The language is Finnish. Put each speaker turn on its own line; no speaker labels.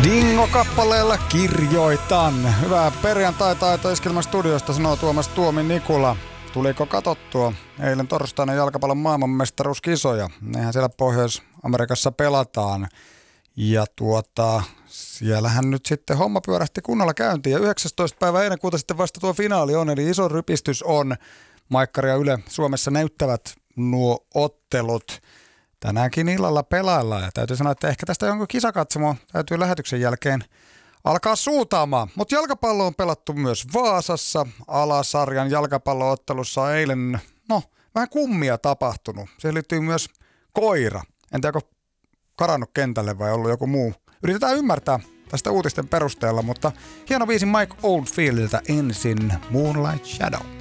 Dingo-kappaleella kirjoitan. Hyvää perjantai-taito Iskelmän studiosta, sanoo Tuomas Tuomi Nikula. Tuliko katsottua eilen torstaina jalkapallon maailmanmestaruuskisoja? Nehän siellä Pohjois-Amerikassa pelataan. Ja siellähän nyt sitten homma pyörähti kunnolla käyntiin. Ja 19. päivä heinäkuuta sitten vasta tuo finaali on, eli iso rypistys on. Maikkari ja Yle Suomessa näyttävät nuo ottelut. Tänäänkin illalla pelaillaan ja täytyy sanoa, että ehkä tästä jonkun kisakatsomo täytyy lähetyksen jälkeen alkaa suutaamaan. Mutta jalkapallo on pelattu myös Vaasassa. Alasarjan jalkapalloottelussa on eilen, vähän kummia tapahtunut. Siihen liittyy myös koira. En tiedä, onko karannut kentälle vai ollut joku muu. Yritetään ymmärtää tästä uutisten perusteella, mutta hieno biisi Mike Oldfieldiltä ensin Moonlight Shadow.